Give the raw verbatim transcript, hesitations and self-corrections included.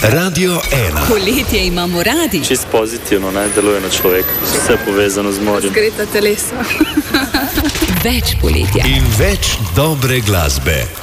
Radio ena. Poletje imamo radi. Čist pozitivno, ne, deluje na človeka. Vse povezano z morjem. Razgreta telesa. Več poletja. In več dobre glasbe.